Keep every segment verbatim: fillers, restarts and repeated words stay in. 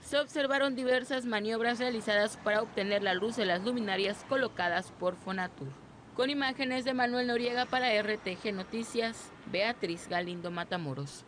se observaron diversas maniobras realizadas para obtener la luz de las luminarias colocadas por Fonatur. Con imágenes de Manuel Noriega para R T G Noticias, Beatriz Galindo Matamoros.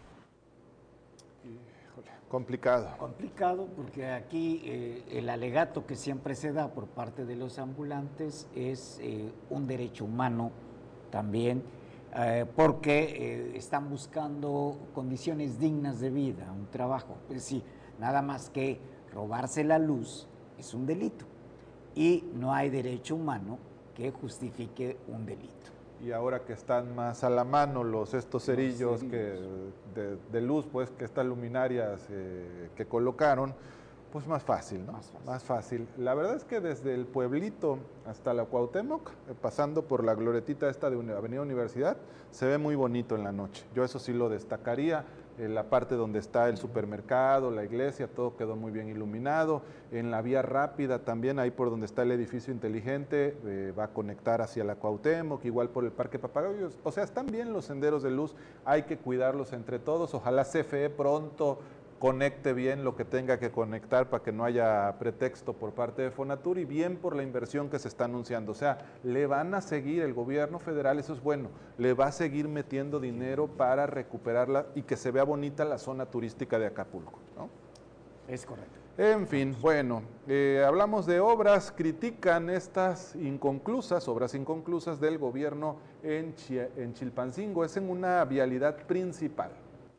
Complicado. Complicado porque aquí eh, el alegato que siempre se da por parte de los ambulantes es eh, un derecho humano también, eh, porque eh, están buscando condiciones dignas de vida, un trabajo. Pues sí, nada más que robarse la luz es un delito y no hay derecho humano que justifique un delito. Y ahora que están más a la mano los estos cerillos, los cerillos. Que de, de luz, pues que estas luminarias eh, que colocaron, pues más fácil, ¿no? Más fácil. Más fácil. La verdad es que desde el pueblito hasta la Cuauhtémoc, eh, pasando por la glorietita esta de Avenida Universidad, se ve muy bonito en la noche. Yo eso sí lo destacaría. En la parte donde está el supermercado, la iglesia, todo quedó muy bien iluminado. En la vía rápida también, ahí por donde está el edificio inteligente, eh, va a conectar hacia la Cuauhtémoc, igual por el Parque Papagayos. O sea, están bien los senderos de luz, hay que cuidarlos entre todos. Ojalá C F E pronto conecte bien lo que tenga que conectar para que no haya pretexto por parte de Fonatur, y bien por la inversión que se está anunciando. O sea, le van a seguir, el gobierno federal, eso es bueno, le va a seguir metiendo dinero para recuperarla y que se vea bonita la zona turística de Acapulco, ¿no? Es correcto. En fin, bueno, eh, hablamos de obras, critican estas inconclusas, obras inconclusas del gobierno en, Chi- en Chilpancingo, es en una vialidad principal.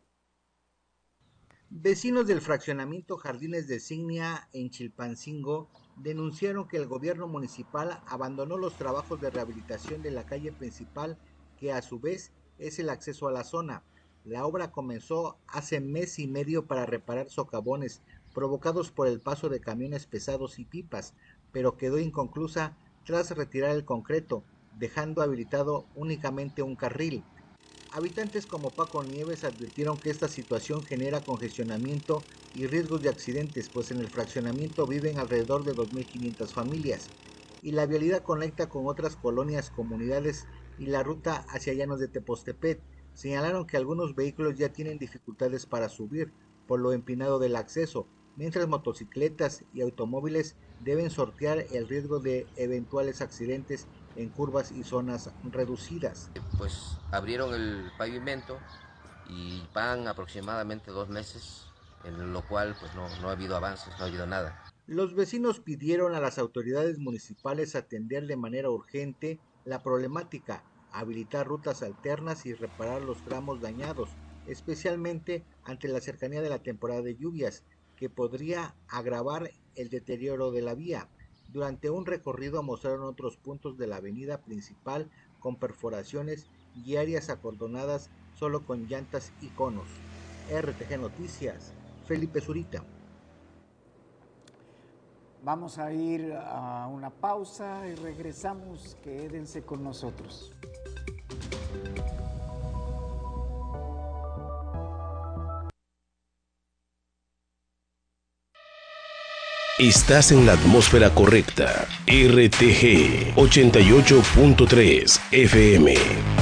Vecinos del fraccionamiento Jardines de Signia en Chilpancingo denunciaron que el gobierno municipal abandonó los trabajos de rehabilitación de la calle principal, que a su vez es el acceso a la zona. La obra comenzó hace mes y medio para reparar socavones provocados por el paso de camiones pesados y pipas, pero quedó inconclusa tras retirar el concreto, dejando habilitado únicamente un carril. Habitantes como Paco Nieves advirtieron que esta situación genera congestionamiento y riesgos de accidentes, pues en el fraccionamiento viven alrededor de dos mil quinientas familias, y la vialidad conecta con otras colonias, comunidades y la ruta hacia Llanos de Tepoztepec. Señalaron que algunos vehículos ya tienen dificultades para subir por lo empinado del acceso, mientras motocicletas y automóviles deben sortear el riesgo de eventuales accidentes en curvas y zonas reducidas. Pues abrieron el pavimento y van aproximadamente dos meses, en lo cual pues no, no ha habido avances, no ha habido nada. Los vecinos pidieron a las autoridades municipales atender de manera urgente la problemática, habilitar rutas alternas y reparar los tramos dañados, especialmente ante la cercanía de la temporada de lluvias, que podría agravar el deterioro de la vía. Durante un recorrido mostraron otros puntos de la avenida principal con perforaciones y áreas acordonadas solo con llantas y conos. R T G Noticias, Felipe Zurita. Vamos a ir a una pausa y regresamos. Quédense con nosotros. Estás en la atmósfera correcta. R T G ochenta y ocho punto tres F M.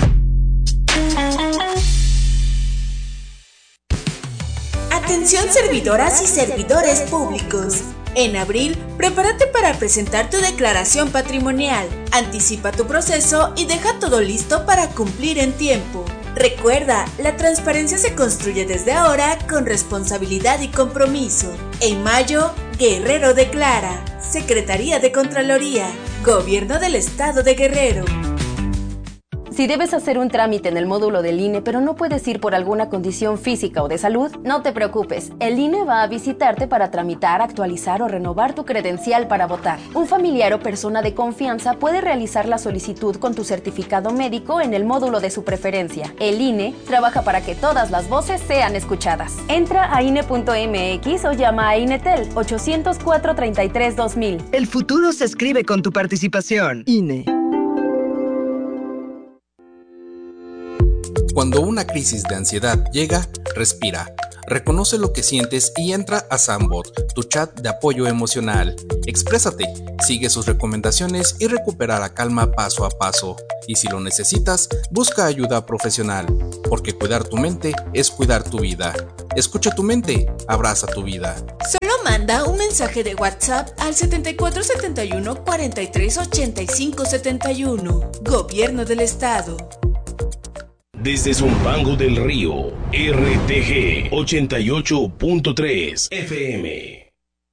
Atención servidoras y servidores públicos. En abril, prepárate para presentar tu declaración patrimonial. Anticipa tu proceso y deja todo listo para cumplir en tiempo. Recuerda, la transparencia se construye desde ahora con responsabilidad y compromiso. En mayo, Guerrero declara. Secretaría de Contraloría, Gobierno del Estado de Guerrero. Si debes hacer un trámite en el módulo del I N E, pero no puedes ir por alguna condición física o de salud, no te preocupes. El I N E va a visitarte para tramitar, actualizar o renovar tu credencial para votar. Un familiar o persona de confianza puede realizar la solicitud con tu certificado médico en el módulo de su preferencia. El I N E trabaja para que todas las voces sean escuchadas. Entra a I N E punto M X o llama a INETEL ocho cero cuatro, treinta y tres, dos mil. El futuro se escribe con tu participación. I N E. Cuando una crisis de ansiedad llega, respira, reconoce lo que sientes y entra a Sambot, tu chat de apoyo emocional. Exprésate, sigue sus recomendaciones y recupera la calma paso a paso. Y si lo necesitas, busca ayuda profesional, porque cuidar tu mente es cuidar tu vida. Escucha tu mente, abraza tu vida. Solo manda un mensaje de WhatsApp al setenta y cuatro setenta y uno cuarenta y tres ochenta y cinco setenta y uno. Gobierno del Estado. Desde Zumpango del Río, R T G ochenta y ocho punto tres F M.